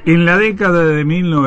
En la década de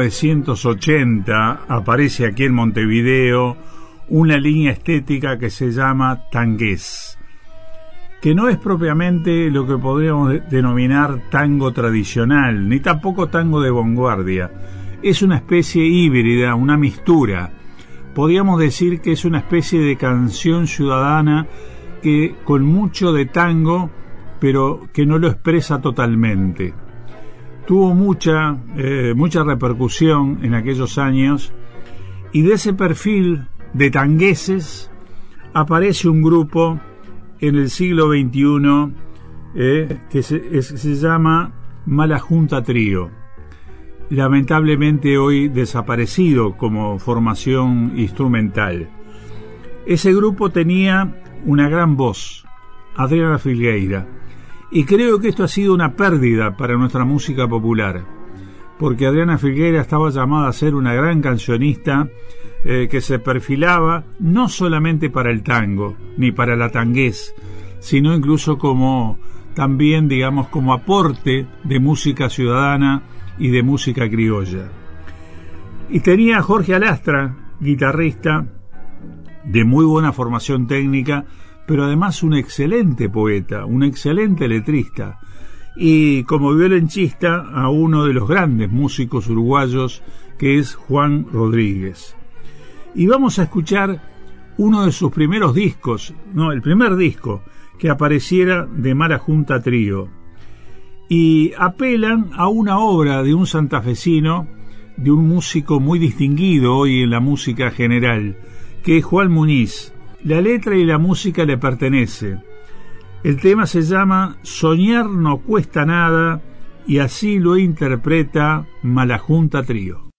1980 aparece aquí en Montevideo una línea estética que se llama tangués, que no es propiamente lo que podríamos denominar tango tradicional, ni tampoco tango de vanguardia. Es una especie híbrida, una mistura. Podríamos decir que es una especie de canción ciudadana que con mucho de tango, pero que no lo expresa totalmente. Tuvo mucha repercusión en aquellos años, y de ese perfil de tangueses aparece un grupo en el siglo XXI que se llama Mala Junta Trío, lamentablemente hoy desaparecido como formación instrumental. Ese grupo tenía una gran voz, Adriana Filgueira, y creo que esto ha sido una pérdida para nuestra música popular, porque Adriana Filgueira estaba llamada a ser una gran cancionista que se perfilaba no solamente para el tango, ni para la tangués, sino incluso como también, digamos, como aporte de música ciudadana y de música criolla. Y tenía a Jorge Alastra, guitarrista de muy buena formación técnica, pero además un excelente poeta, un excelente letrista, y como violonchista a uno de los grandes músicos uruguayos, que es Juan Rodríguez. Y vamos a escuchar uno de sus primeros discos, el primer disco que apareciera de Mala Junta Trío, y apelan a una obra de un santafesino, de un músico muy distinguido hoy en la música general, que es Juan Muñiz. La letra y la música le pertenece. El tema se llama Soñar no cuesta nada, y así lo interpreta Mala Junta Trío.